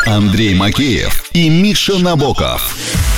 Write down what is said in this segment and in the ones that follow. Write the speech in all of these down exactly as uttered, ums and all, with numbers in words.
Андрей Макеев и Миша Набоков.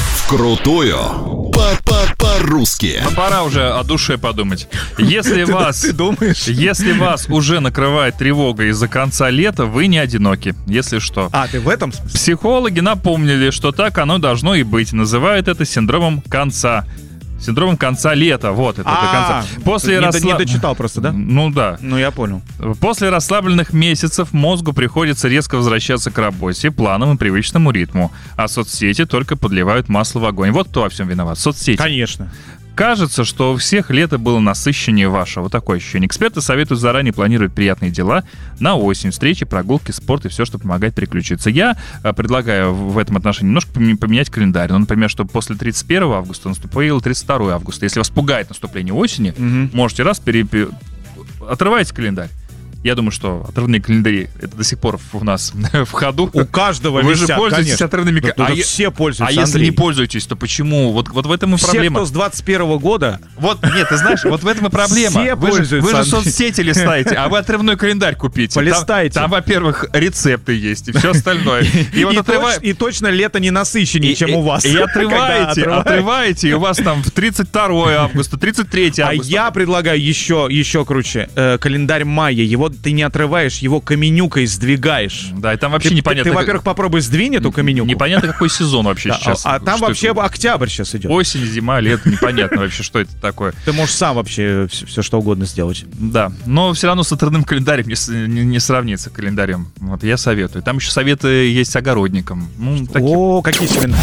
Вкрутую по-по-по-русски. Ну, пора уже о душе подумать. Если вас, Ты думаешь? если вас уже накрывает тревога из-за конца лета, вы не одиноки, если что. А, ты в этом смысле? Психологи напомнили, что так оно должно и быть. Называют это синдромом конца. Синдромом конца лета, вот это, это А, конца. После не, расслаб... не дочитал просто, да? Ну да. Ну, я понял. После расслабленных месяцев мозгу приходится резко возвращаться к работе, планам и привычному ритму. А соцсети только подливают масло в огонь. Вот кто во всем виноват. Соцсети. Конечно. Кажется, что у всех лето было насыщеннее вашего. Вот такое ощущение. Эксперты советуют заранее планировать приятные дела на осень. Встречи, прогулки, спорт и все, что помогает переключиться. Я э, предлагаю в этом отношении немножко поменять календарь. Ну, например, чтобы после тридцать первого августа наступило тридцать второго августа. Если вас пугает наступление осени, Мгм. можете раз пере... отрывайте календарь. Я думаю, что отрывные календари — это до сих пор у нас в ходу. У каждого Вы же висят, пользуетесь конечно. отрывными Да, календарями. да, все пользуются, А если Андрей. не пользуетесь, то почему? Вот, вот в этом и Все, проблема. кто с двадцать первого года, Вот, нет, ты знаешь, вот в этом и проблема. Все Вы же, пользуются, вы же Андрей. соцсети листаете, а вы отрывной календарь купите. Там- Полистайте. Там, во-первых, рецепты есть и все остальное. И вот и, отрыва- точ- и точно лето не насыщеннее, чем и- у вас. И Когда отрываете, отрываете. отрываете, и у вас там в тридцать второго августа, тридцать третьего А августа. я предлагаю еще, еще круче. Э, календарь майя. Его ты не отрываешь, его каменюкой сдвигаешь. Да, и там вообще Ты, непонятно. ты, как- во-первых, попробуй сдвинь эту каменюку. Непонятно, какой сезон вообще Да, сейчас. а, а там Что вообще это? октябрь сейчас идет. Осень, зима, лето, непонятно вообще, что это такое. Ты можешь сам вообще все, что угодно сделать. Да, но все равно с отрывным календарем не, с- не- не сравнится календарем. Вот я советую. Там еще советы есть огородникам. Ну, такие. О, какие семена.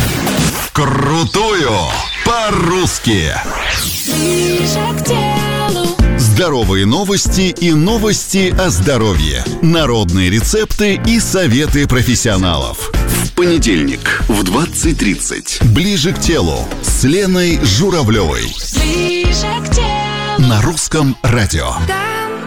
Вкрутую по-русски. Ближе к телу. Здоровые новости и новости о здоровье. Народные рецепты и советы профессионалов. В понедельник в двадцать тридцать. Ближе к телу с Леной Журавлевой. Ближе к телу. На русском радио. Да.